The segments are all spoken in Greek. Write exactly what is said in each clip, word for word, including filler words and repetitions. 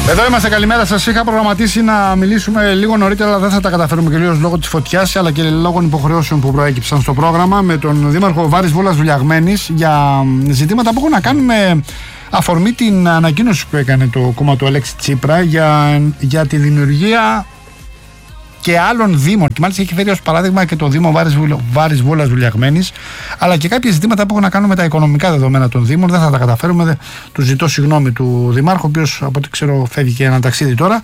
Εδώ είμαστε, καλημέρα σας. Είχα προγραμματίσει να μιλήσουμε λίγο νωρίτερα, αλλά δεν θα τα καταφέρουμε κυρίως λόγω της φωτιάς, αλλά και λόγω υποχρεώσεων που προέκυψαν στο πρόγραμμα με τον Δήμαρχο Βάρης Βόλας Βουλιαγμένης για ζητήματα που έχουν να κάνουν με αφορμή την ανακοίνωση που έκανε το κόμμα του Αλέξη Τσίπρα για, για τη δημιουργία και άλλων δήμων. Και μάλιστα έχει φέρει ως παράδειγμα και το Δήμο Βάρης, Βάρης Βόλας Βουλιαγμένης, αλλά και κάποια ζητήματα που έχουν να κάνουν με τα οικονομικά δεδομένα των Δήμων. Δεν θα τα καταφέρουμε. Του ζητώ συγγνώμη του Δημάρχου, ο οποίος από ό,τι ξέρω φεύγει και ένα ταξίδι τώρα.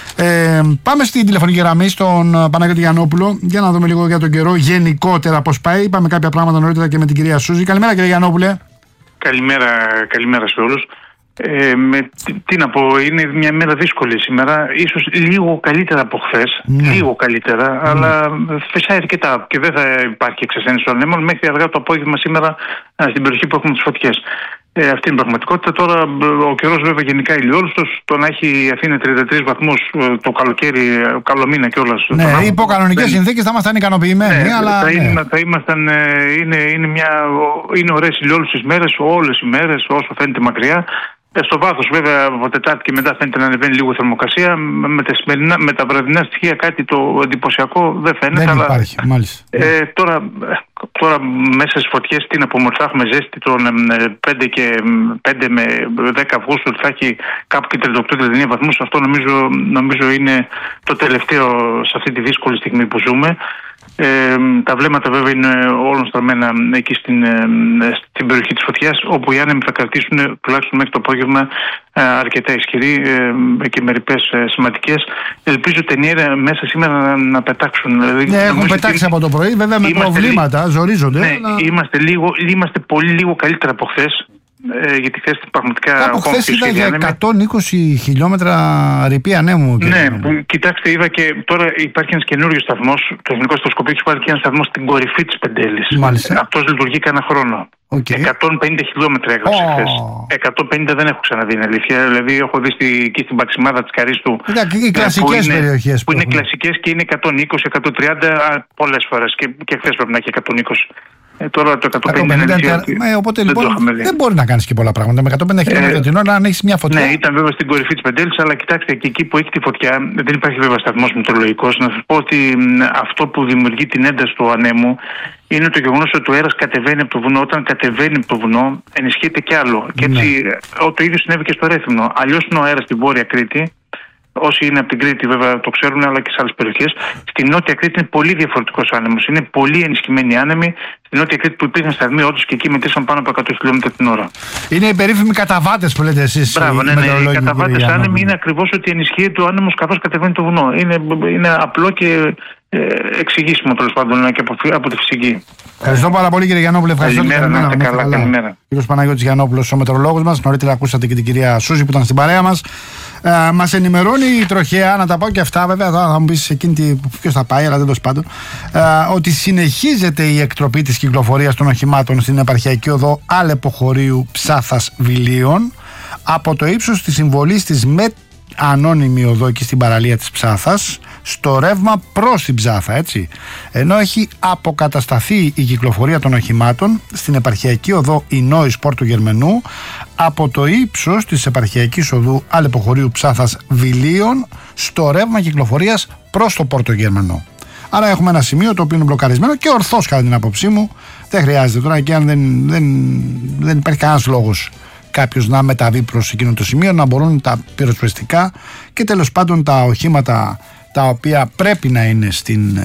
Ε, πάμε στην τηλεφωνική γραμμή στον Παναγιώτη Γιαννόπουλο για να δούμε λίγο για τον καιρό γενικότερα πώς πάει. Είπαμε κάποια πράγματα νωρίτερα και με την κυρία Σούζη. Καλημέρα, κύριε Γιαννόπουλε. Καλημέρα, καλημέρα σε όλους. Ε, με, τι, τι να πω, είναι μια μέρα δύσκολη σήμερα, ίσως λίγο καλύτερα από χθες, mm. λίγο καλύτερα, mm. αλλά φυσάει αρκετά και δεν θα υπάρχει εξασθένιση των ανέμων μέχρι αργά το απόγευμα σήμερα στην περιοχή που έχουμε τις φωτιές. Ε, αυτή είναι η πραγματικότητα. Τώρα ο καιρός βέβαια γενικά ηλιόλουστος, το να έχει η Αθήνα τριάντα τρεις βαθμούς το καλοκαίρι, καλό μήνα κιόλας. Ναι, υπό κανονικές συνθήκες θα ήμασταν ικανοποιημένοι, ναι, αλλά... Θα, ναι. είναι, θα ήμασταν, είναι, είναι, μια, είναι ωραίες ηλιόλουστες μέρες, όλες οι μέρες, όσο φαίνεται μακριά. Στο βάθος βέβαια από Τετάρτη και μετά φαίνεται να ανεβαίνει λίγο θερμοκρασία. Με τα, σημερινά, με τα βραδινά στοιχεία κάτι το εντυπωσιακό δεν φαίνεται. Δεν αλλά, υπάρχει, μάλιστα. Ε, τώρα, τώρα μέσα στις φωτιές τι να πούμε, θα έχουμε ζέστη των πέντε, και, πέντε με δέκα Αυγούστου, θα έχει κάπου και τριάντα οκτώ τριάντα εννέα βαθμούς. Αυτό νομίζω, νομίζω είναι το τελευταίο σε αυτή τη δύσκολη στιγμή που ζούμε. Ε, τα βλέμματα βέβαια είναι όλων στραμμένα εκεί στην, στην περιοχή της φωτιάς, όπου οι άνεμοι θα κρατήσουν τουλάχιστον μέχρι το απόγευμα αρκετά ισχυροί ε, και με ρηπές ε, σημαντικές. Ελπίζω ταινιέρα μέσα σήμερα να, να πετάξουν. Ναι, έχουν πετάξει από το πρωί, βέβαια με προβλήματα, λί... ζορίζονται. Ναι, αλλά... είμαστε, λίγο, είμαστε πολύ λίγο καλύτερα από χθες. Ε, γιατί χθες πραγματικά. Από χθες είδα για εκατόν είκοσι χιλιόμετρα ρηπή ανέμου. Ναι, που, κοιτάξτε, είδα και τώρα υπάρχει ένας καινούριος σταθμός. Το Εθνικό Αστροσκοπείο έχει πάρει και ένα σταθμό στην κορυφή της Πεντέλης. Μάλιστα. Αυτός λειτουργεί κανένα χρόνο. Okay. εκατόν πενήντα χιλιόμετρα έγραψε oh. χθες. εκατόν πενήντα δεν έχω ξαναδεί, είναι αλήθεια. Δηλαδή, έχω δει στη, εκεί στην Παξιμάδα της Καρίστου. Οι κλασικές περιοχές. Που είναι κλασικές και είναι εκατόν είκοσι με εκατόν τριάντα πολλές φορές. Και, και χθες πρέπει να έχει εκατόν είκοσι. Ε, τώρα το εκατόν πενήντα είναι τερ... ε, οπότε δεν, λοιπόν, δεν μπορεί να κάνεις και πολλά πράγματα. Με εκατόν πενήντα χιλιόμετρα την ώρα, αν έχεις μια φωτιά. Ναι, ήταν βέβαια στην κορυφή της Πεντέλης, αλλά κοιτάξτε, και εκεί που έχει τη φωτιά δεν υπάρχει βέβαια σταθμός μετεωρολογικός. Να σας πω ότι αυτό που δημιουργεί την ένταση του ανέμου είναι το γεγονός ότι το αέρας κατεβαίνει από το βουνό. Όταν κατεβαίνει από το βουνό, ενισχύεται κι άλλο. Και έτσι ναι. το ίδιο συνέβη και στο Ρέθυμνο. Αλλιώς είναι ο αέρας στην Βόρεια Κρήτη. Όσοι είναι από την Κρήτη βέβαια το ξέρουν, αλλά και σε άλλες περιοχές. Στην Νότια Κρήτη είναι πολύ διαφορετικός άνεμος. Είναι πολύ ενισχυμένοι άνεμοι. Στην Νότια Κρήτη που υπήρχαν σταθμοί, όντως και εκεί μετρήσαν πάνω από εκατό χιλιόμετρα την ώρα. Είναι οι περίφημοι καταβάτες που λέτε εσείς. Μπράβο, ναι, ναι. Οι καταβάτες άνεμοι είναι ακριβώς ότι ενισχύεται ο άνεμος καθώς κατεβαίνει το βουνό. Είναι, είναι απλό και ε, εξηγήσιμο τέλος πάντων και από, από τη φυσική. Ευχαριστώ πάρα πολύ, κύριε Γιαννόπουλε. Ευχαριστώ. Καλημέρα, να είστε καλά. Καλημέρα. Κύριος Παναγιώτης Γιαννόπουλος, ο μετεωρολόγος μας. Νωρίτερα ακούσατε και την κυρία Σούζη που ήταν στην παρέα μας. Ε, μας ενημερώνει η τροχέα, να τα πω και αυτά, βέβαια θα, θα μου πεις εκείνη ποιος θα πάει, αλλά δεν το σπάντων, ε, ότι συνεχίζεται η εκτροπή της κυκλοφορίας των οχημάτων στην επαρχιακή οδό Άλεπο Χωρίου Ψάθας Βιλίων από το ύψος της συμβολής της ΜΕΤ ανώνυμη οδό εκεί στην παραλία της Ψάθας στο ρεύμα προς την Ψάθα, έτσι, ενώ έχει αποκατασταθεί η κυκλοφορία των οχημάτων στην επαρχιακή οδό Ινόης Πόρτου Γερμενού από το ύψος της επαρχιακής οδού Άλεπο Χωρίου Ψάθας Βιλίων στο ρεύμα κυκλοφορίας προς το Πόρτο Γερμενό. Άρα έχουμε ένα σημείο το οποίο είναι μπλοκαρισμένο και ορθώς κατά την άποψή μου. Δεν χρειάζεται τώρα, και αν δεν, δεν, δεν υπάρχει κανένας λόγος κάποιος να μεταβεί προς εκείνο το σημείο, να μπορούν τα πυροσβεστικά και τέλος πάντων τα οχήματα τα οποία πρέπει να είναι στην,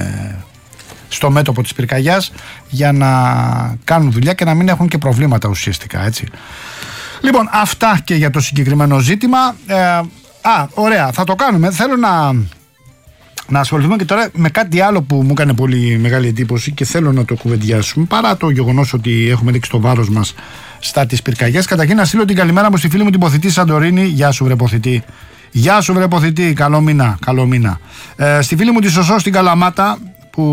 στο μέτωπο της πυρκαγιάς για να κάνουν δουλειά και να μην έχουν και προβλήματα ουσιαστικά, έτσι. Λοιπόν, αυτά και για το συγκεκριμένο ζήτημα. Ε, α, ωραία, θα το κάνουμε. Θέλω να, να ασχοληθούμε και τώρα με κάτι άλλο που μου έκανε πολύ μεγάλη εντύπωση και θέλω να το κουβεντιάσουμε, παρά το γεγονός ότι έχουμε ρίξει το βάρος μας στα της πυρκαγιάς. Καταρχήν να στείλω την καλημέρα μου στη φίλη μου την Ποθητή Σαντορίνη. Γεια σου βρε Ποθητή. Γεια σου βρε Ποθητή, καλό μήνα, καλό μήνα. Ε, στη φίλη μου τη Σωσό στην Καλαμάτα που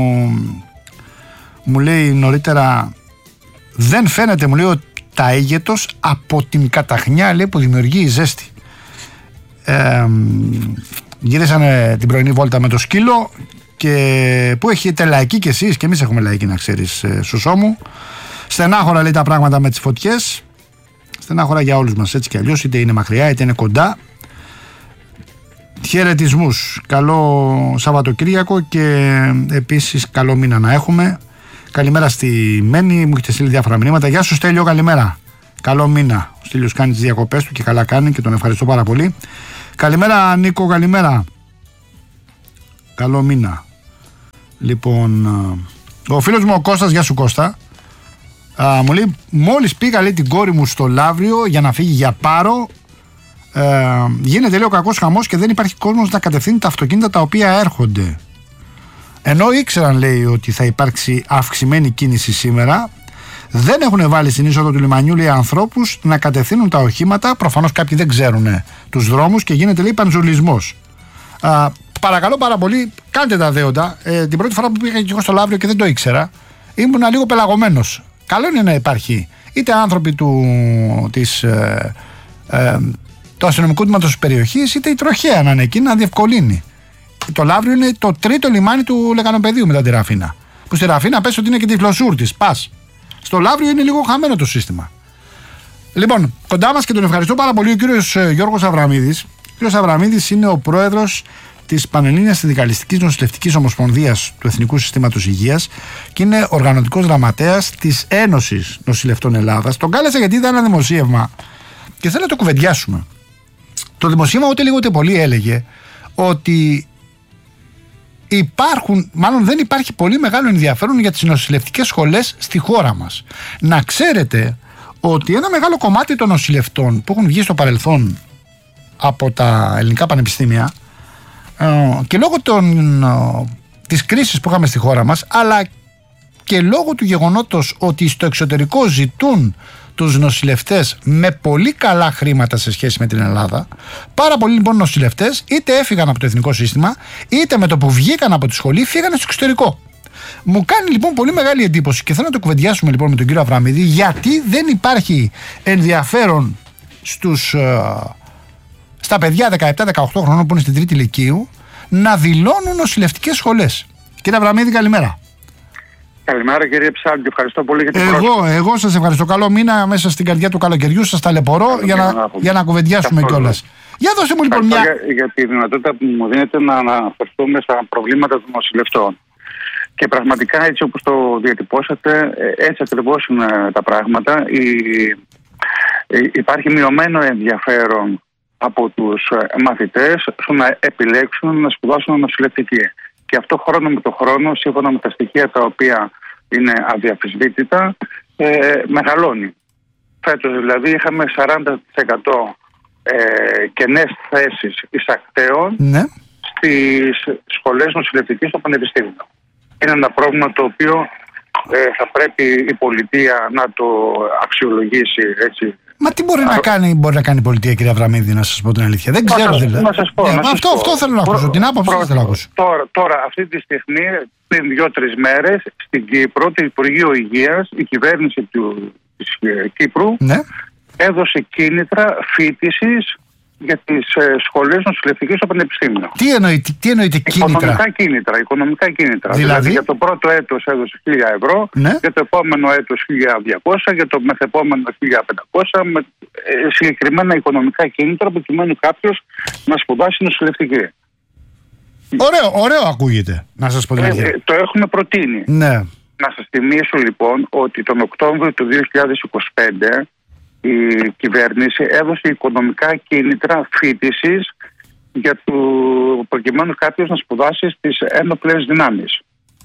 μου λέει νωρίτερα δεν φαίνεται, μου λέει, ο ταΐγετος από την καταχνιά, λέει, που δημιουργεί η ζέστη. Ε, γυρίσανε την πρωινή βόλτα με το σκύλο και που έχετε λαϊκή κι εσείς και εμείς έχουμε λαϊκή, να ξέρεις, Σωσό μου. Στενάχωρα, λέει, τα πράγματα με τις φωτιές. Στενάχωρα για όλους μας, έτσι κι αλλιώς, είτε είναι μακριά είτε είναι κοντά. χαιρετισμούς. Καλό Σαββατοκύριακο και επίσης καλό μήνα να έχουμε. Καλημέρα στη Μένη, μου έχετε στείλει διάφορα μηνύματα. Γεια σου Στέλιο, καλημέρα. Καλό μήνα. Ο Στέλιος κάνει τις διακοπές του και καλά κάνει και τον ευχαριστώ πάρα πολύ. Καλημέρα Νίκο, καλημέρα. Καλό μήνα. Λοιπόν, ο φίλος μου ο Κώστας, γεια σου Κώστα. Α, μου λέει, μόλις πήγα λέει, την κόρη μου στο Λαύριο για να φύγει για Πάρο, ε, γίνεται λέει ο κακός χαμός και δεν υπάρχει κόσμος να κατευθύνει τα αυτοκίνητα τα οποία έρχονται. Ενώ ήξεραν λέει ότι θα υπάρξει αυξημένη κίνηση σήμερα, δεν έχουν βάλει στην είσοδο του λιμανιού λέει, ανθρώπους να κατευθύνουν τα οχήματα. Προφανώς κάποιοι δεν ξέρουν τους δρόμους και γίνεται λέει πανζουλισμός. Α, παρακαλώ πάρα πολύ, κάντε τα δέοντα. Ε, την πρώτη φορά που πήγα και εγώ στο Λαύριο και δεν το ήξερα, ήμουν λίγο πελαγωμένος. Καλό είναι να υπάρχει είτε άνθρωποι του, της, ε, ε, του αστυνομικού τμήματος της περιοχής, είτε η τροχέα να είναι εκεί να διευκολύνει. Το Λαύριο είναι το τρίτο λιμάνι του Λεκανοπεδίου μετά τη Ραφίνα. Που στη Ραφίνα πες ότι είναι και τη Φλωσούρτης. Πας. Στο Λαύριο είναι λίγο χαμένο το σύστημα. Λοιπόν, κοντά μας και τον ευχαριστώ πάρα πολύ ο κύριος Γιώργος Αβραμίδης. Ο κύριος Αβραμίδης είναι ο πρόεδρος της Πανελλήνιας Συνδικαλιστικής Νοσηλευτικής Ομοσπονδίας του Εθνικού Συστήματος Υγείας και είναι οργανωτικός γραμματέας της Ένωσης Νοσηλευτών Ελλάδας. Τον κάλεσα γιατί ήταν ένα δημοσίευμα και θέλω να το κουβεντιάσουμε. Το δημοσίευμα ούτε λίγο ούτε πολύ έλεγε ότι υπάρχουν, μάλλον δεν υπάρχει πολύ μεγάλο ενδιαφέρον για τις νοσηλευτικές σχολές στη χώρα μας. Να ξέρετε ότι ένα μεγάλο κομμάτι των νοσηλευτών που έχουν βγει στο παρελθόν από τα ελληνικά πανεπιστήμια και λόγω των, της κρίσης που είχαμε στη χώρα μας, αλλά και λόγω του γεγονότος ότι στο εξωτερικό ζητούν τους νοσηλευτές με πολύ καλά χρήματα σε σχέση με την Ελλάδα, πάρα πολλοί λοιπόν νοσηλευτές είτε έφυγαν από το εθνικό σύστημα, είτε με το που βγήκαν από τη σχολή φύγανε στο εξωτερικό. Μου κάνει λοιπόν πολύ μεγάλη εντύπωση και θέλω να το κουβεντιάσουμε λοιπόν με τον κύριο Αβραμίδη, γιατί δεν υπάρχει ενδιαφέρον στους, στα παιδιά δεκαεπτά δεκαοκτώ χρονών που είναι στην τρίτη λυκείου να δηλώνουν νοσηλευτικές σχολές. Κύριε Αβραμίδη, καλημέρα. Καλημέρα κύριε Ψάλτη, ευχαριστώ πολύ για την εγώ, πρόσφυγη. Εγώ σας ευχαριστώ. Καλό μήνα μέσα στην καρδιά του καλοκαιριού. Σας ταλαιπωρώ για να, να, για να κουβεντιάσουμε κιόλας. Για δώσε μου λοιπόν μια... Για, για τη δυνατότητα που μου δίνετε να αναφερθούμε στα προβλήματα των νοσηλευτών. Και πραγματικά έτσι όπως το διατυπώσατε, έτσι ακριβώς είναι τα πράγματα. Η, η, υπάρχει μειωμένο ενδιαφέρον από τους μαθητές στο να επιλέξουν να σπουδάσουν νοσηλευτική. Και αυτό χρόνο με το χρόνο, σύμφωνα με τα στοιχεία τα οποία είναι αδιαφυσβήτητα, ε, μεγαλώνει. Φέτος δηλαδή είχαμε σαράντα τοις εκατό ε, κενές θέσεις εισακτέων ναι. στις σχολές νοσηλευτικής στο πανεπιστήμιο. Είναι ένα πρόβλημα το οποίο ε, θα πρέπει η πολιτεία να το αξιολογήσει έτσι. Μα τι μπορεί, Α, να, κάνει, μπορεί να κάνει η πολιτεία, κύριε Αβραμίδη, να σας πω την αλήθεια. Δεν ξέρω δηλαδή. Να σας πω, yeah, να σας αυτό, πω. αυτό θέλω να ακούσω. Την άποψη δεν θέλω να ακούσω. Τώρα, τώρα, αυτή τη στιγμή, πριν δύο-τρεις μέρες, στην Κύπρο, το Υπουργείο Υγείας, η κυβέρνηση του, της Κύπρου, ναι. έδωσε κίνητρα φοιτησης για τις ε, σχολές νοσηλευτικής στο πανεπιστήμιο. Τι εννοείται, τι εννοείται κίνητρα? Οικονομικά κίνητρα, οικονομικά κίνητρα. Δηλαδή, δηλαδή για το πρώτο έτος έδωσε χίλια ευρώ, ναι. για το επόμενο έτος χίλια διακόσια, για το μεθεπόμενο χίλια πεντακόσια, με ε, συγκεκριμένα οικονομικά κίνητρα προκειμένου κάποιος να σπουδάσει νοσηλευτική. Ωραίο, ωραίο ακούγεται, να σας πω την αλήθεια. Ε, το έχουμε προτείνει. Ναι. Να σας θυμίσω λοιπόν ότι τον Οκτώβριο του δύο χιλιάδες είκοσι πέντε η κυβέρνηση έδωσε οικονομικά κίνητρα φοιτησης για το προκειμένου κάποιος να σπουδάσει στις ένοπλες δυνάμεις.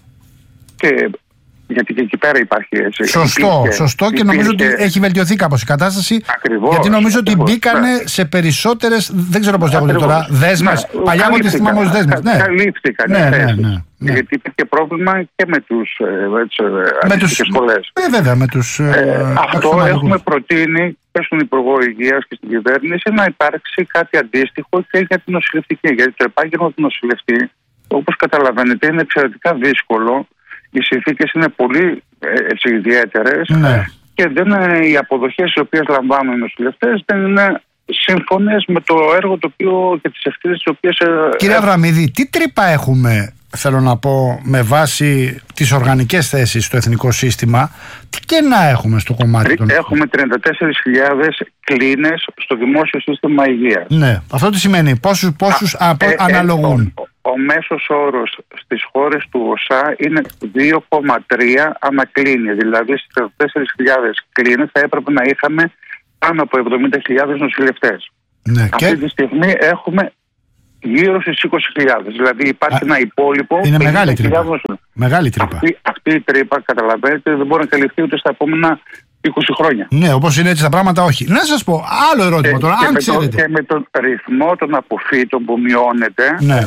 Και γιατί και εκεί πέρα υπάρχει έτσι. Σωστό, υπήρχε, σωστό και υπήρχε, νομίζω ότι έχει βελτιωθεί κάπως η κατάσταση. Ακριβώς, γιατί νομίζω ακριβώς, ότι μπήκανε ναι. σε περισσότερες, δεν ξέρω πώς λέγονται τώρα, δέσμες. Ναι, παλιά από τη θυμάμαι ως δέσμες. Ναι. Καλύφθηκαν ναι, ναι, ναι, ναι, ναι. Γιατί υπήρχε πρόβλημα και με τους αντίστοιχες σχολές. Ε, βέβαια, με τους. Ε, αυτό έχουμε προτείνει και στον Υπουργό Υγείας και στην κυβέρνηση να υπάρξει κάτι αντίστοιχο και για την νοσηλευτική. Γιατί το επάγγελμα του νοσηλευτή, όπως καταλαβαίνετε, είναι εξαιρετικά δύσκολο. Οι συνθήκες είναι πολύ ιδιαίτερες ναι. και δεν, οι αποδοχές τις οποίες λαμβάνουν οι νοσηλευτές δεν είναι σύμφωνες με το έργο το οποίο και τις ευθύνες τις οποίες... Κύριε Αβραμίδη, τι τρύπα έχουμε, θέλω να πω, με βάση τις οργανικές θέσεις στο εθνικό σύστημα, τι κενά έχουμε στο κομμάτι των... Έχουμε τριάντα τέσσερις χιλιάδες κλίνες στο δημόσιο σύστημα υγείας. Ναι, αυτό τι σημαίνει, πόσους, πόσους α, ε, αναλογούν. Ε, ο, ο μέσος όρος στις χώρες του ΟΣΑ είναι δύο κόμμα τρία ανακλίνη, δηλαδή στις τριάντα τέσσερις χιλιάδες κλίνες θα έπρεπε να είχαμε πάνω από εβδομήντα χιλιάδες νοσηλευτές. Ναι, αυτή και... τη στιγμή έχουμε γύρω στις είκοσι χιλιάδες. Δηλαδή υπάρχει Α, ένα υπόλοιπο. Είναι μεγάλη τρύπα. Μεγάλη τρύπα. Αυτή, αυτή η τρύπα, καταλαβαίνετε, δεν μπορεί να καλυφθεί ούτε στα επόμενα είκοσι χρόνια. Ναι, όπως είναι έτσι τα πράγματα, όχι. Να σας πω άλλο ερώτημα και, τώρα. Και, αν με ξέρετε. το, και με τον ρυθμό των αποφύτων που μειώνεται, ναι.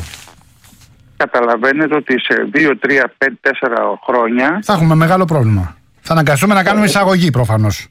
καταλαβαίνετε ότι σε δύο, τρία, πέντε, τέσσερα χρόνια θα έχουμε μεγάλο πρόβλημα. Θα αναγκαστούμε να κάνουμε εισαγωγή προφανώς.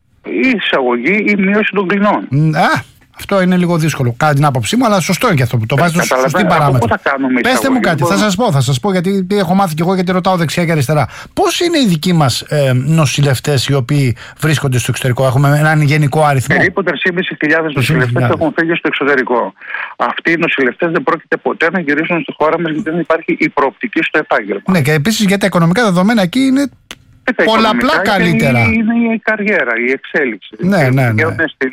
Ή εισαγωγή ή μείωση των κλινών. Α, αυτό είναι λίγο δύσκολο κατά την άποψή μου, αλλά σωστό είναι και αυτό που το βάζει στο σωστή παράμετρο. Πέστε μου κάτι, θα σας πω, θα σας πω γιατί έχω μάθει και εγώ, γιατί ρωτάω δεξιά και αριστερά. Πώς είναι οι δικοί μας ε, νοσηλευτές οι οποίοι βρίσκονται στο εξωτερικό, έχουμε έναν γενικό αριθμό? Περίπου τρεις χιλιάδες πεντακόσιους νοσηλευτές έχουν φύγει στο εξωτερικό. Αυτοί οι νοσηλευτές δεν πρόκειται ποτέ να γυρίσουν στη χώρα μας, γιατί δεν υπάρχει η προοπτική στο επάγγελμα. Ναι, και επίσης γιατί τα οικονομικά δεδομένα εκεί είναι πολλαπλά καλύτερα. Είναι η καριέρα, η εξέλιξη. Ναι, ναι, ναι.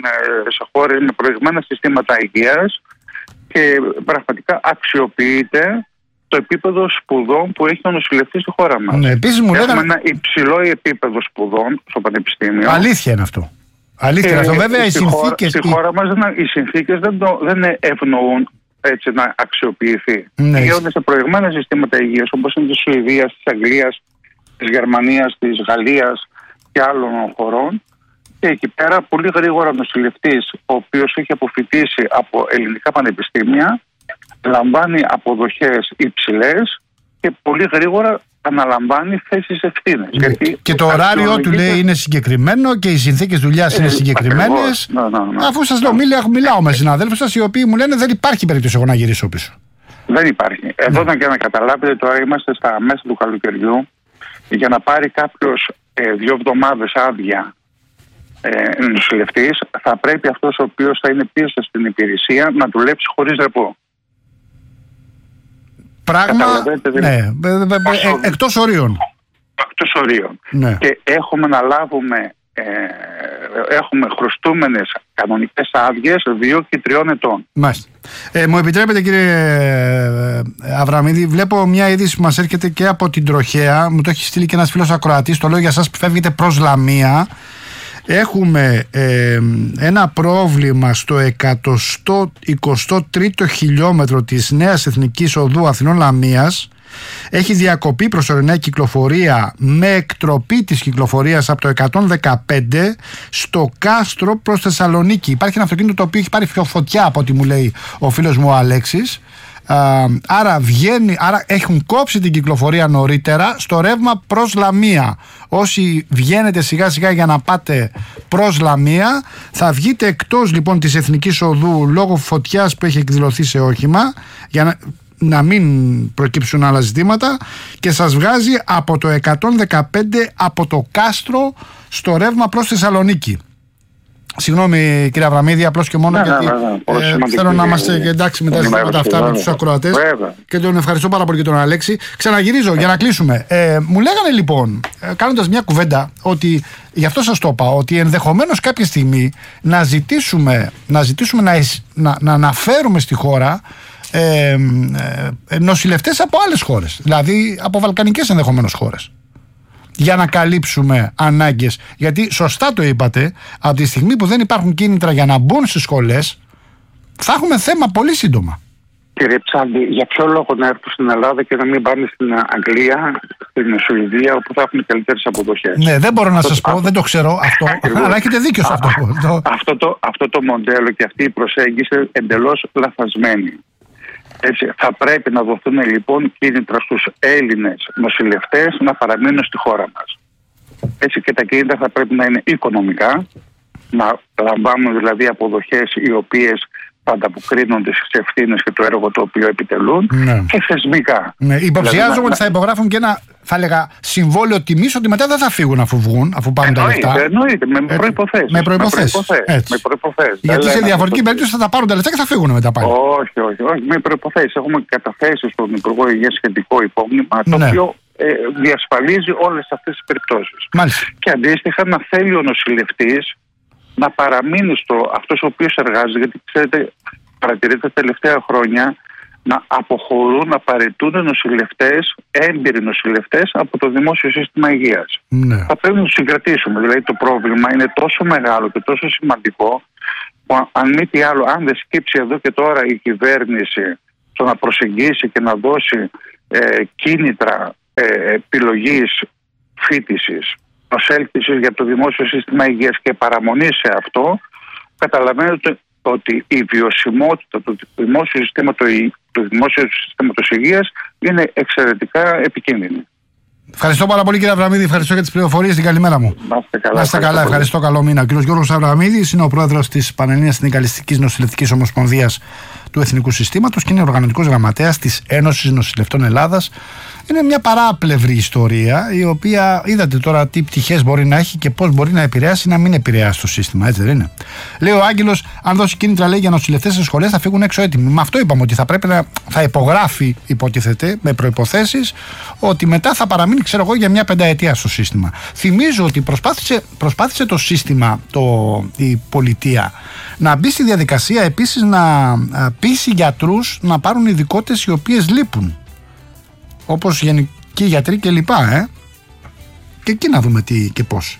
Σε χώρες με προηγμένα συστήματα υγείας και πραγματικά αξιοποιείται το επίπεδο σπουδών που έχει ο νοσηλευτής στη χώρα μας. Ναι, επίσης μου Έχουμε λέγανε... ένα υψηλό επίπεδο σπουδών στο πανεπιστήμιο. Αλήθεια είναι αυτό. Αλήθεια είναι αυτό. Βέβαια οι συνθήκες... Στη χώρα μας δεν, οι συνθήκες δεν, το, δεν ευνοούν έτσι να αξιοποιηθεί. Ναι. Γίνονται σε προηγμένα συστήματα υγείας όπως είναι της Σουηδίας, της Αγγλίας, της Γερμανίας, της Γαλλίας και άλλων χωρών, και εκεί πέρα πολύ γρήγορα νοσηλευτής ο οποίος έχει αποφοιτήσει από ελληνικά πανεπιστήμια λαμβάνει αποδοχές υψηλές και πολύ γρήγορα αναλαμβάνει θέσεις ευθύνες. Ναι. Και το ωράριο του λέει είναι συγκεκριμένο και οι συνθήκες δουλειάς ε, είναι συγκεκριμένες. Ναι, ναι, ναι. Αφού σας λέω, μιλάω, μιλάω με συναδέλφους σας οι οποίοι μου λένε δεν υπάρχει περίπτωση εγώ να γυρίσω πίσω. Δεν υπάρχει. Εδώ ναι. Και να καταλάβετε, τώρα είμαστε στα μέσα του καλοκαιριού. Για να πάρει κάποιος ε, δύο εβδομάδες άδεια ε, νοσηλευτής, θα πρέπει αυτός ο οποίος θα είναι πίσω στην υπηρεσία να δουλέψει χωρίς ρεπό. Πράγμα, ναι, ε, εκτός ορίων. Εκτός ορίων. Ναι. Και έχουμε να λάβουμε, ε, έχουμε χρωστούμενες κανονικές άδειες δύο και τριών ετών. Μάλιστα. Ε, μου επιτρέπετε κύριε Αβραμίδη, βλέπω μια είδηση που μας έρχεται και από την Τροχέα, μου το έχει στείλει και ένας φίλος ακροατής, το λέω για σας που φεύγετε προς Λαμία. Έχουμε ε, ένα πρόβλημα στο εκατόν είκοσι τρίτο χιλιόμετρο της νέας Εθνικής Οδού Αθηνών Λαμίας. Έχει διακοπεί προσωρινά η κυκλοφορία με εκτροπή της κυκλοφορίας από το εκατόν δεκαπέντε στο Κάστρο προς Θεσσαλονίκη. Υπάρχει ένα αυτοκίνητο το οποίο έχει πάρει πιο φωτιά από ό,τι μου λέει ο φίλος μου ο Αλέξης. Άρα, βγαίνει, άρα έχουν κόψει την κυκλοφορία νωρίτερα στο ρεύμα προς Λαμία. Όσοι βγαίνετε σιγά σιγά για να πάτε προς Λαμία, θα βγείτε εκτός λοιπόν της Εθνικής Οδού λόγω φωτιάς που έχει εκδηλωθεί σε όχημα, για να, να μην προκύψουν άλλα ζητήματα, και σας βγάζει από το εκατόν δεκαπέντε από το Κάστρο στο ρεύμα προς Θεσσαλονίκη. Συγγνώμη κύριε Αβραμίδη, απλώς και μόνο ναι, γιατί ναι, ναι, ναι. Ε, θέλω να είμαστε εντάξει με τα ζητήματα αυτά με τους ακροατές, και τον ευχαριστώ πάρα πολύ και τον Αλέξη. Ξαναγυρίζω για να κλείσουμε. Ε, μου λέγανε λοιπόν, κάνοντας μια κουβέντα, ότι γι' αυτό σας το είπα, ότι ενδεχομένως κάποια στιγμή να ζητήσουμε να, ζητήσουμε να, να, να αναφέρουμε στη χώρα ε, ε, νοσηλευτές από άλλες χώρες, δηλαδή από βαλκανικές ενδεχομένως χώρες, για να καλύψουμε ανάγκες. Γιατί σωστά το είπατε, από τη στιγμή που δεν υπάρχουν κίνητρα για να μπουν στις σχολές, θα έχουμε θέμα πολύ σύντομα. Κύριε Ψάλτη, για ποιο λόγο να έρθουν στην Ελλάδα και να μην πάνε στην Αγγλία, στην Σουηδία, όπου θα έχουν καλύτερες αποδοχές? Ναι, δεν μπορώ να σας πω, δεν το ξέρω αυτό, αλλά έχετε δίκιο σε αυτό. Αυτό το, αυτό το μοντέλο και αυτή η προσέγγιση εντελώς λαθασμένη. Έτσι, θα πρέπει να δοθούν λοιπόν κίνητρα στους Έλληνες νοσηλευτές να παραμείνουν στη χώρα μας. Έτσι, και τα κίνητρα θα πρέπει να είναι οικονομικά, να λαμβάνουν δηλαδή αποδοχές οι οποίες ανταποκρίνονται στις ευθύνες και το έργο το οποίο επιτελούν, ναι. και θεσμικά. Ναι. Υποψιάζομαι δηλαδή, ότι θα υπογράφουν και ένα, θα έλεγα, συμβόλαιο τιμής ότι μετά δεν θα φύγουν αφού βγουν, αφού πάρουν τα λεφτά. Εννοείται, με προϋποθέσεις. Με προϋποθέσεις. Με προϋποθέσεις. Γιατί σε διαφορετική περίπτωση θα τα πάρουν τα λεφτά και θα φύγουν μετά πάλι. Όχι, όχι, όχι. Με προϋποθέσεις. Έχουμε καταθέσει στον Υπουργό Υγείας σχετικό υπόμνημα, το ναι. οποίο ε, διασφαλίζει όλες αυτές τις περιπτώσεις. Μάλιστα. Και αντίστοιχα να θέλει ο νοσηλευτής να παραμείνει στο αυτός ο οποίος εργάζεται, γιατί ξέρετε, παρατηρείτε τα τελευταία χρόνια να αποχωρούν, να παραιτούν νοσηλευτές, έμπειροι νοσηλευτές από το δημόσιο σύστημα υγείας. Ναι. Θα πρέπει να τους συγκρατήσουμε. Δηλαδή το πρόβλημα είναι τόσο μεγάλο και τόσο σημαντικό που αν μη τι άλλο, αν δεν σκύψει εδώ και τώρα η κυβέρνηση στο να προσεγγίσει και να δώσει ε, κίνητρα ε, επιλογής φοιτησης, προσέλκυσης για το δημόσιο σύστημα υγείας και παραμονή σε αυτό, καταλαβαίνετε ότι η βιωσιμότητα του δημόσιου συστήματος, του δημόσιου συστήματος υγείας είναι εξαιρετικά επικίνδυνη. Ευχαριστώ πάρα πολύ, κύριε Αβραμίδη. Ευχαριστώ για τις πληροφορίες. Την καλημέρα μου. Να είστε καλά. Να είστε καλά. Ευχαριστώ. Καλό μήνα. Ο κύριος Γιώργος Αβραμίδης είναι ο πρόεδρος της Πανελλήνιας Συνδικαλιστικής Νοσηλευτικής Ομοσπονδίας του Εθνικού Συστήματος και είναι οργανωτικός γραμματέας της Ένωσης Νοσηλευτών Ελλάδας. Είναι μια παράπλευρη ιστορία, η οποία είδατε τώρα τι πτυχές μπορεί να έχει και πώς μπορεί να επηρεάσει, να μην επηρεάσει το σύστημα, έτσι δεν είναι? Λέει ο Άγγελος, αν δώσει κίνητρα, λέει, για νοσηλευτές σε σχολές θα φύγουν έξω έτοιμοι. Με αυτό είπαμε ότι θα πρέπει να θα υπογράφει, υποτίθεται, με προϋποθέσεις, ότι μετά θα παραμείνει, ξέρω εγώ, για μια πενταετία στο σύστημα. Θυμίζω ότι προσπάθησε, προσπάθησε το σύστημα, το, η πολιτεία, να μπει στη διαδικασία επίσης να πείσει γιατρούς να πάρουν ειδικότητες οι οποίες λείπουν, όπως γενικοί γιατροί και λοιπά, ε. Και εκεί να δούμε τι και πώς.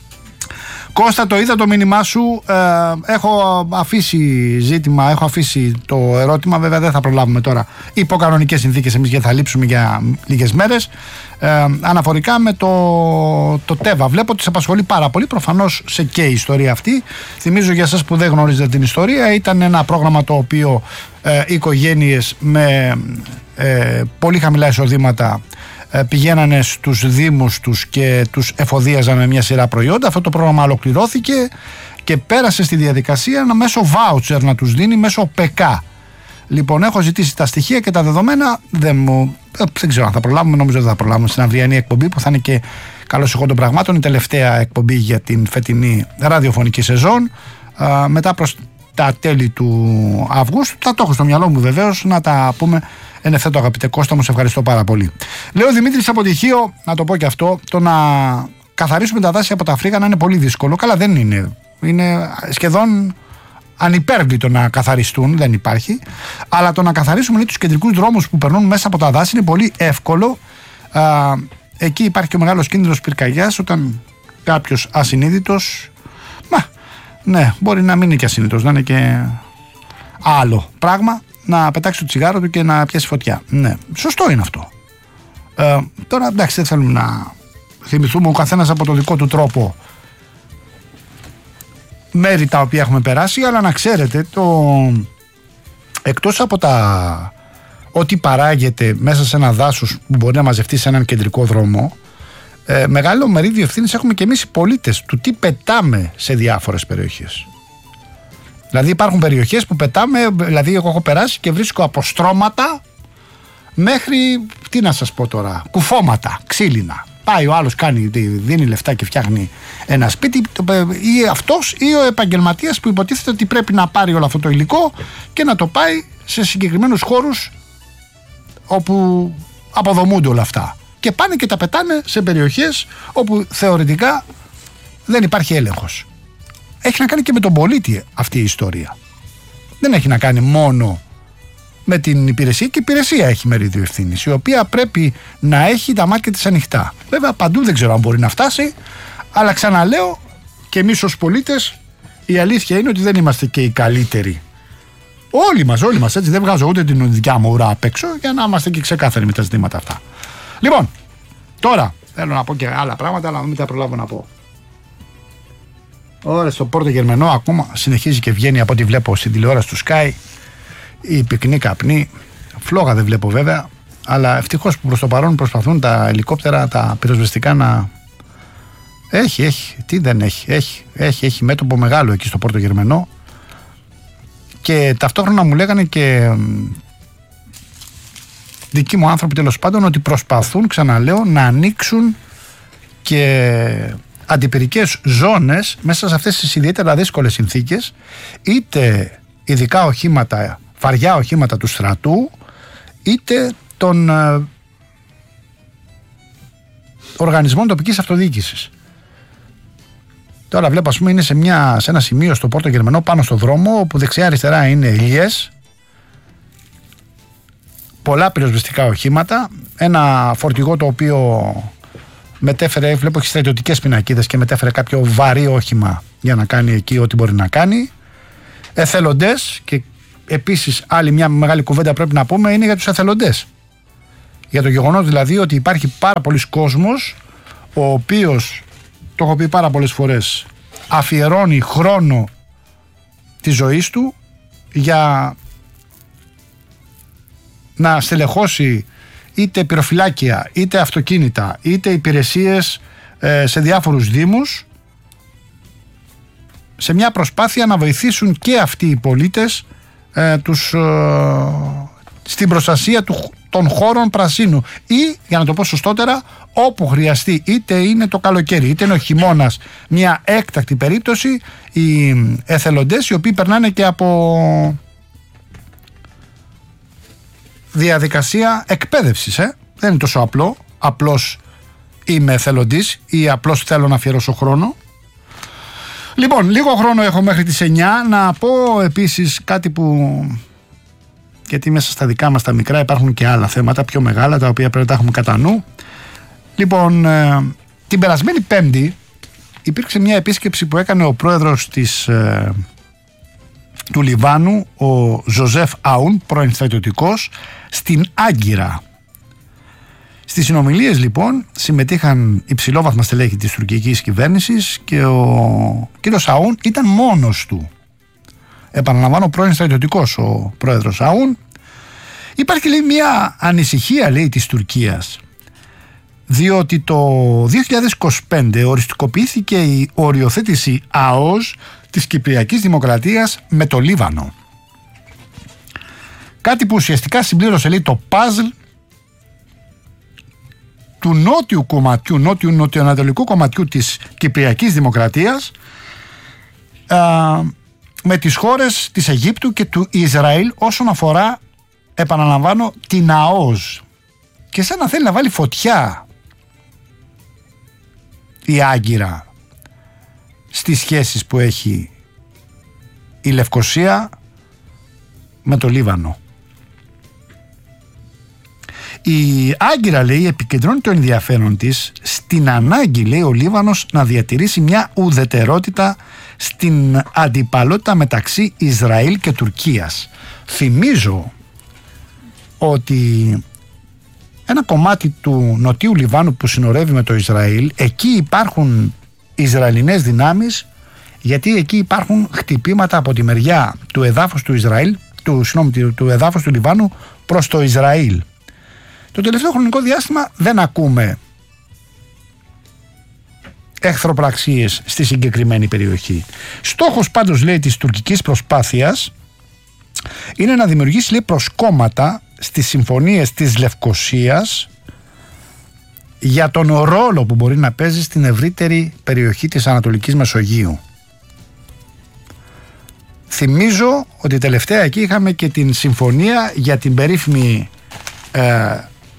Κώστα, το είδα το μήνυμά σου, ε, έχω αφήσει ζήτημα, έχω αφήσει το ερώτημα, βέβαια δεν θα προλάβουμε τώρα υπό κανονικές συνθήκες εμείς, γιατί θα λείψουμε για λίγες μέρες, ε, αναφορικά με το, το ΤΕΒΑ. Βλέπω ότι σε απασχολεί πάρα πολύ, προφανώς σε και η ιστορία αυτή. Θυμίζω για εσάς που δεν γνωρίζετε την ιστορία, ήταν ένα πρόγραμμα το οποίο ε, οικογένειες με ε, πολύ χαμηλά εισοδήματα πηγαίνανε στους δήμους τους και τους εφοδίαζαν με μια σειρά προϊόντα. Αυτό το πρόγραμμα ολοκληρώθηκε και πέρασε στη διαδικασία να μέσω voucher να τους δίνει, μέσω ΠΕΚΑ. Λοιπόν, έχω ζητήσει τα στοιχεία και τα δεδομένα, δεν, μου, δεν ξέρω αν θα προλάβουμε, νομίζω δεν θα προλάβουμε στην αυριανή εκπομπή που θα είναι και καλώς ηχών των πραγμάτων, η τελευταία εκπομπή για την φετινή ραδιοφωνική σεζόν, α, μετά προς τα τέλη του Αυγούστου. Θα το έχω στο μυαλό μου βεβαίως να τα πούμε εν ευθέτω, αγαπητέ Κώστα μου, σε ευχαριστώ πάρα πολύ. Λέω ο Δημήτρης από Τυχείο, να το πω και αυτό, το να καθαρίσουμε τα δάση από τα φρύγανα είναι πολύ δύσκολο. Καλά, δεν είναι. Είναι σχεδόν ανυπέρβλητο να καθαριστούν, δεν υπάρχει. Αλλά το να καθαρίσουμε, λέει, τους κεντρικούς δρόμους που περνούν μέσα από τα δάση είναι πολύ εύκολο. Α, εκεί υπάρχει και ο μεγάλος κίνδυνος πυρκαγιάς, όταν κάποιος ασυνείδητος, μα, ναι, μπορεί να μην είναι και ασυνείδητος, να είναι και άλλο πράγμα, να πετάξει το τσιγάρο του και να πιάσει φωτιά. Ναι, σωστό είναι αυτό. Ε, τώρα, εντάξει, δεν θέλουμε να θυμηθούμε ο καθένας από το δικό του τρόπο μέρη τα οποία έχουμε περάσει, αλλά να ξέρετε, το εκτός από τα ό,τι παράγεται μέσα σε ένα δάσος που μπορεί να μαζευτεί σε έναν κεντρικό δρόμο, ε, μεγάλο μερίδιο ευθύνης έχουμε και εμείς οι πολίτες του τι πετάμε σε διάφορες περιοχές. Δηλαδή υπάρχουν περιοχές που πετάμε, δηλαδή εγώ έχω περάσει και βρίσκω από στρώματα μέχρι, τι να σας πω τώρα, κουφώματα, ξύλινα. Πάει ο άλλος, κάνει, δίνει λεφτά και φτιάχνει ένα σπίτι, ή αυτός ή ο επαγγελματίας που υποτίθεται ότι πρέπει να πάρει όλο αυτό το υλικό και να το πάει σε συγκεκριμένους χώρους όπου αποδομούνται όλα αυτά. Και πάνε και τα πετάνε σε περιοχές όπου θεωρητικά δεν υπάρχει έλεγχος. Έχει να κάνει και με τον πολίτη αυτή η ιστορία. Δεν έχει να κάνει μόνο με την υπηρεσία, και η υπηρεσία έχει μερίδιο ευθύνης, η οποία πρέπει να έχει τα μάτια της ανοιχτά. Βέβαια παντού δεν ξέρω αν μπορεί να φτάσει, αλλά ξαναλέω, και εμείς ως πολίτες η αλήθεια είναι ότι δεν είμαστε και οι καλύτεροι. Όλοι μας, όλοι μας, έτσι, δεν βγάζω ούτε την δικιά μου ουρά απ' έξω, για να είμαστε και ξεκάθαροι με τα ζητήματα αυτά. Λοιπόν, τώρα θέλω να πω και άλλα πράγματα, αλλά μην τα προλάβω να πω. Ωραία, στο Πόρτο Γερμενό ακόμα συνεχίζει και βγαίνει, από ό,τι βλέπω στην τηλεόραση του Sky, η πυκνή καπνή. Φλόγα δεν βλέπω βέβαια, αλλά ευτυχώς που προς το παρόν προσπαθούν τα ελικόπτερα, τα πυροσβεστικά να... Έχει, έχει, τι δεν έχει, έχει, έχει, έχει μέτωπο μεγάλο εκεί στο Πόρτο Γερμενό, Και ταυτόχρονα μου λέγανε και δικοί μου άνθρωποι τέλος πάντων ότι προσπαθούν, ξαναλέω, να ανοίξουν και αντιπυρικές ζώνες μέσα σε αυτές τις ιδιαίτερα δύσκολες συνθήκες, είτε ειδικά οχήματα, βαριά οχήματα του στρατού, είτε των ε, οργανισμών τοπικής αυτοδιοίκησης. Τώρα βλέπω, ας πούμε, είναι σε, μια, σε ένα σημείο στο Πόρτο Γερμανό πάνω στο δρόμο, όπου δεξιά-αριστερά είναι ηλιές, πολλά πυροσβεστικά οχήματα, ένα φορτηγό το οποίο μετέφερε, βλέπω έχει στρατιωτικές πινακίδες και μετέφερε κάποιο βαρύ όχημα για να κάνει εκεί ό,τι μπορεί να κάνει. Εθελοντές, και επίσης άλλη μια μεγάλη κουβέντα πρέπει να πούμε είναι για τους εθελοντές. Για το γεγονός δηλαδή ότι υπάρχει πάρα πολλοί κόσμος ο οποίος, το έχω πει πάρα πολλές φορές, αφιερώνει χρόνο της ζωής του για να στελεχώσει είτε πυροφυλάκια, είτε αυτοκίνητα, είτε υπηρεσίες ε, σε διάφορους δήμους, σε μια προσπάθεια να βοηθήσουν και αυτοί οι πολίτες ε, τους, ε, στην προστασία του, των χώρων πρασίνου, ή, για να το πω σωστότερα, όπου χρειαστεί, είτε είναι το καλοκαίρι είτε είναι ο χειμώνας, μια έκτακτη περίπτωση, οι εθελοντές οι οποίοι περνάνε και από διαδικασία εκπαίδευσης, ε. δεν είναι τόσο απλό, απλώς είμαι εθελοντής ή απλώς θέλω να αφιερώσω χρόνο. Λοιπόν, λίγο χρόνο έχω μέχρι τις εννιά. Να πω επίσης κάτι που, γιατί μέσα στα δικά μας τα μικρά υπάρχουν και άλλα θέματα πιο μεγάλα, τα οποία πρέπει να τα έχουμε κατά νου. Λοιπόν, ε, την περασμένη Πέμπτη υπήρξε μια επίσκεψη που έκανε ο πρόεδρος της, ε, του Λιβάνου, ο Ζωζέφ Αούν, πρώην στρατιωτικός, στην Άγκυρα. Στις συνομιλίες λοιπόν συμμετείχαν υψηλόβαθμα στελέχη της τουρκικής κυβέρνησης και ο κύριος Αούν ήταν μόνος του. Επαναλαμβάνω, πρώην στρατιωτικός ο πρόεδρος Αούν. Υπάρχει, λέει, μια ανησυχία, λέει, της Τουρκίας, διότι το δύο χιλιάδες είκοσι πέντε οριστικοποιήθηκε η οριοθέτηση ΑΟΣ της Κυπριακής Δημοκρατίας με το Λίβανο. Κάτι που ουσιαστικά συμπλήρωσε, λέει, το παζλ του νότιου κομματιού, νότιου νοτιοανατολικού κομματιού της Κυπριακής Δημοκρατίας α, με τις χώρες της Αιγύπτου και του Ισραήλ όσον αφορά, επαναλαμβάνω, την ΑΟΣ. Και σαν να θέλει να βάλει φωτιά η Άγκυρα στις σχέσεις που έχει η Λευκωσία με το Λίβανο. Η Άγκυρα, λέει, επικεντρώνει το ενδιαφέρον της στην ανάγκη, λέει, ο Λίβανος να διατηρήσει μια ουδετερότητα στην αντιπαλότητα μεταξύ Ισραήλ και Τουρκίας. Θυμίζω ότι ένα κομμάτι του νοτίου Λιβάνου που συνορεύει με το Ισραήλ, εκεί υπάρχουν Ισραηλινές δυνάμεις, γιατί εκεί υπάρχουν χτυπήματα από τη μεριά του εδάφους του Ισραήλ, του, συγνώμη, του εδάφους του Λιβάνου προς το Ισραήλ. Το τελευταίο χρονικό διάστημα δεν ακούμε εχθροπραξίες στη συγκεκριμένη περιοχή. Στόχος πάντως, λέει, της τουρκικής προσπάθειας είναι να δημιουργήσει, λέει, προσκόμματα στις συμφωνίες της Λευκωσίας για τον ρόλο που μπορεί να παίζει στην ευρύτερη περιοχή της Ανατολικής Μεσογείου. Θυμίζω ότι τελευταία εκεί είχαμε και την συμφωνία για την περίφημη ε,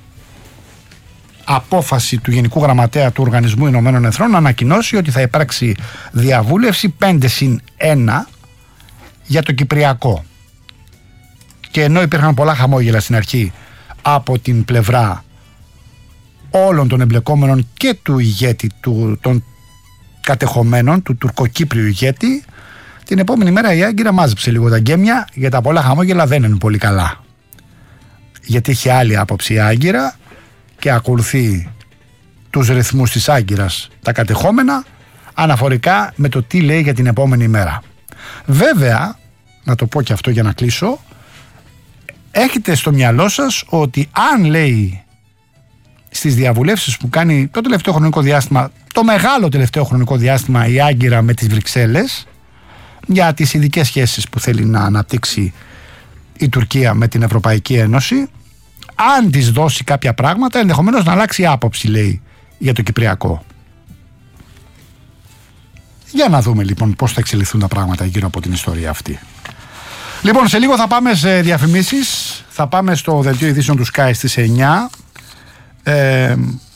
απόφαση του Γενικού Γραμματέα του Οργανισμού Ηνωμένων Εθνών να ανακοινώσει ότι θα υπάρξει διαβούλευση πέντε συν ένα για το Κυπριακό. Και ενώ υπήρχαν πολλά χαμόγελα στην αρχή από την πλευρά όλων των εμπλεκόμενων και του ηγέτη, του, των κατεχομένων, του τουρκοκύπριου ηγέτη, την επόμενη μέρα η Άγκυρα μάζεψε λίγο τα γκέμια, για τα πολλά χαμόγελα δεν είναι πολύ καλά. Γιατί είχε άλλη άποψη η Άγκυρα και ακολουθεί τους ρυθμούς της Άγκυρας τα κατεχόμενα αναφορικά με το τι λέει για την επόμενη μέρα. Βέβαια, να το πω και αυτό για να κλείσω, έχετε στο μυαλό σας ότι αν, λέει, στις διαβουλεύσεις που κάνει το τελευταίο χρονικό διάστημα, το μεγάλο τελευταίο χρονικό διάστημα, η Άγκυρα με τις Βρυξέλλες, για τις ειδικές σχέσεις που θέλει να αναπτύξει η Τουρκία με την Ευρωπαϊκή Ένωση. Αν της δώσει κάποια πράγματα, ενδεχομένως να αλλάξει άποψη, λέει, για το Κυπριακό. Για να δούμε λοιπόν πώς θα εξελιχθούν τα πράγματα γύρω από την ιστορία αυτή. Λοιπόν, σε λίγο θα πάμε σε διαφημίσεις. Θα πάμε στο δελτίο ειδήσεων του Sky στις εννιά. Ε,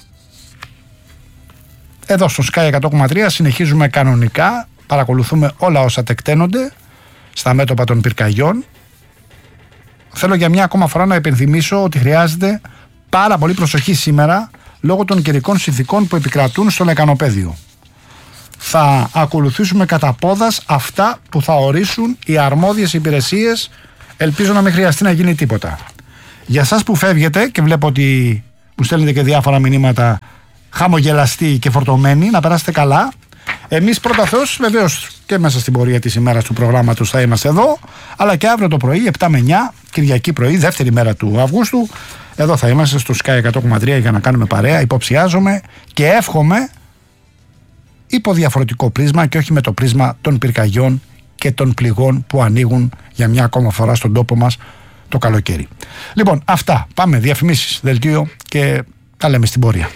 εδώ στο Sky εκατό κόμμα τρία συνεχίζουμε κανονικά. Παρακολουθούμε όλα όσα τεκταίνονται στα μέτωπα των πυρκαγιών. Θέλω για μια ακόμα φορά να υπενθυμίσω ότι χρειάζεται πάρα πολύ προσοχή σήμερα λόγω των καιρικών συνθηκών που επικρατούν στο λεκανοπέδιο. Θα ακολουθήσουμε κατά πόδας αυτά που θα ορίσουν οι αρμόδιες υπηρεσίες. Ελπίζω να μην χρειαστεί να γίνει τίποτα. Για σας που φεύγετε, και βλέπω ότι μου στέλνετε και διάφορα μηνύματα χαμογελαστοί και φορτωμένοι, να περάσετε καλά. Εμείς πρώτα Θεός, βεβαίως και μέσα στην πορεία της ημέρας του προγράμματος θα είμαστε εδώ, αλλά και αύριο το πρωί, επτά με εννιά, Κυριακή πρωί, δεύτερη μέρα του Αυγούστου, εδώ θα είμαστε στο Sky εκατό κόμμα τρία για να κάνουμε παρέα. Υποψιάζομαι και εύχομαι υπό διαφορετικό πρίσμα και όχι με το πρίσμα των πυρκαγιών και των πληγών που ανοίγουν για μια ακόμα φορά στον τόπο μας το καλοκαίρι. Λοιπόν, αυτά. Πάμε, διαφημίσεις, δελτίο και τα λέμε στην πορεία.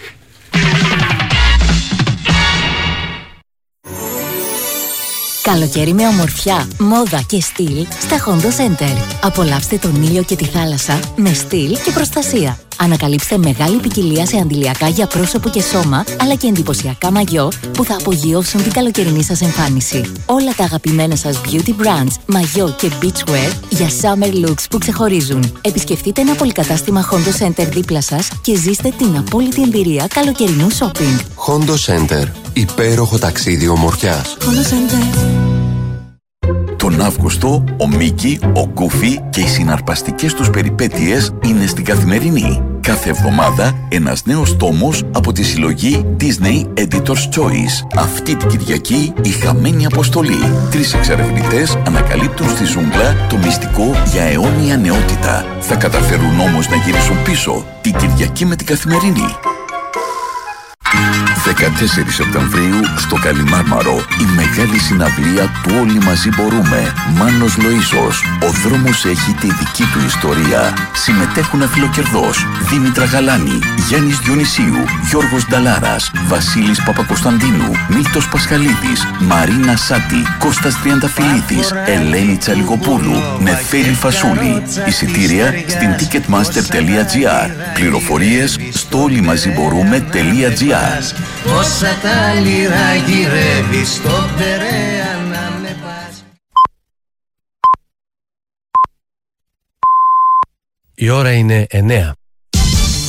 Καλοκαίρι με ομορφιά, μόδα και στυλ στα Hondo Center. Απολαύστε τον ήλιο και τη θάλασσα με στυλ και προστασία. Ανακαλύψτε μεγάλη ποικιλία σε αντιλιακά για πρόσωπο και σώμα, αλλά και εντυπωσιακά μαγιό που θα απογειώσουν την καλοκαιρινή σας εμφάνιση. Όλα τα αγαπημένα σας beauty brands, μαγιό και beachwear για summer looks που ξεχωρίζουν. Επισκεφτείτε ένα πολυκατάστημα Hondo Center δίπλα σας και ζήστε την απόλυτη εμπειρία καλοκαιρινού shopping. Hondo Center. Υπέροχο ταξίδι ομορφιάς. Hondo Center. Τον Αύγουστο, ο Μίκη, ο Γκούφι και οι συναρπαστικές τους περιπέτειες είναι στην Καθημερινή. Κάθε εβδομάδα ένας νέος τόμος από τη συλλογή Disney Editor's Choice. Αυτή την Κυριακή η χαμένη αποστολή. Τρεις εξερευνητές ανακαλύπτουν στη ζούγκλα το μυστικό για αιώνια νεότητα. Θα καταφέρουν όμως να γυρίσουν πίσω την Κυριακή με την Καθημερινή. δεκατέσσερις Σεπτεμβρίου στο Καλιμάρμαρο η μεγάλη συναυλία του Όλοι Μαζί Μπορούμε. Μάνος Λοΐσος. Ο δρόμος έχει τη δική του ιστορία. Συμμετέχουν Αφιλοκερδός, Δήμητρα Γαλάνη, Γιάννης Διονυσίου, Γιώργος Νταλάρας, Βασίλης Παπακοσταντίνου, Μίλτος Πασχαλίδης, Μαρίνα Σάτη, Κώστας Τριανταφυλλίδης, Ελένη Τσαλικοπούλου, Νεφέλη Φασούλη. Εισιτήρια στην ticketmaster τελεία gr. Πληροφορίες στο όλοιμαζιμπορούμε τελεία gr. Όσα τα λιρά γυρεύει στο Περέα να με πας. Η ώρα είναι εννέα.